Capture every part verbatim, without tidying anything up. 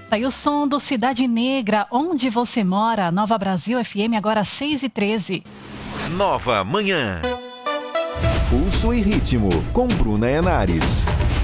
Tá aí o som do Cidade Negra, onde você mora, Nova Brasil F M, agora seis e treze. Nova Manhã. Pulso e ritmo, com Bruna Henares.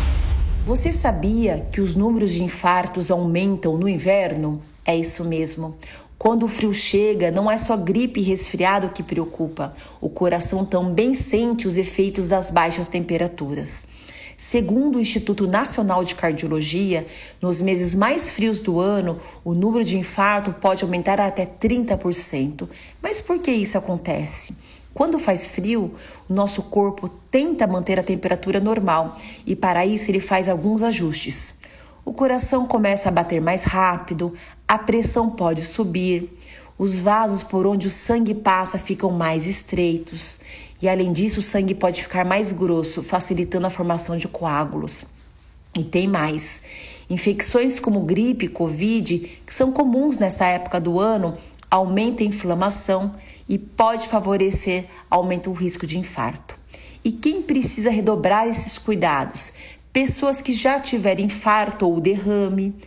Você sabia que os números de infartos aumentam no inverno? É isso mesmo. Quando o frio chega, não é só gripe e resfriado que preocupa. O coração também sente os efeitos das baixas temperaturas. Segundo o Instituto Nacional de Cardiologia, nos meses mais frios do ano, o número de infarto pode aumentar até trinta por cento. Mas por que isso acontece? Quando faz frio, o nosso corpo tenta manter a temperatura normal e para isso ele faz alguns ajustes. O coração começa a bater mais rápido, a pressão pode subir, os vasos por onde o sangue passa ficam mais estreitos e, além disso, o sangue pode ficar mais grosso, facilitando a formação de coágulos. E tem mais. Infecções como gripe e Covid, que são comuns nessa época do ano, aumentam a inflamação e pode favorecer, aumenta o risco de infarto. E quem precisa redobrar esses cuidados? Pessoas que já tiveram infarto ou derrame,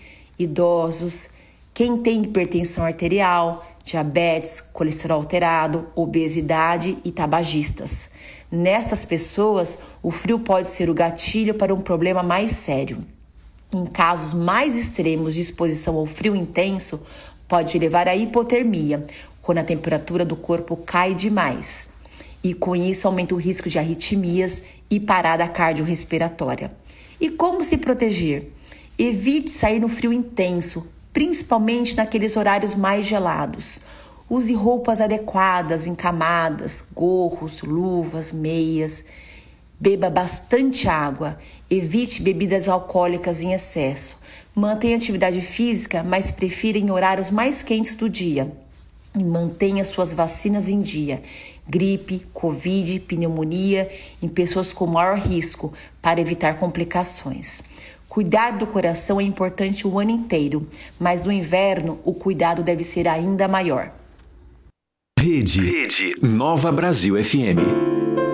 idosos, quem tem hipertensão arterial, diabetes, colesterol alterado, obesidade e tabagistas. Nestas pessoas, o frio pode ser o gatilho para um problema mais sério. Em casos mais extremos de exposição ao frio intenso, pode levar à hipotermia, quando a temperatura do corpo cai demais. E com isso aumenta o risco de arritmias e parada cardiorrespiratória. E como se proteger? Evite sair no frio intenso, principalmente naqueles horários mais gelados. Use roupas adequadas, encamadas, gorros, luvas, meias. Beba bastante água. Evite bebidas alcoólicas em excesso. Mantenha atividade física, mas prefira em horários mais quentes do dia. E mantenha suas vacinas em dia. Gripe, Covid, pneumonia em pessoas com maior risco para evitar complicações. Cuidar do coração é importante o ano inteiro, mas no inverno o cuidado deve ser ainda maior. Rede, Rede Nova Brasil F M.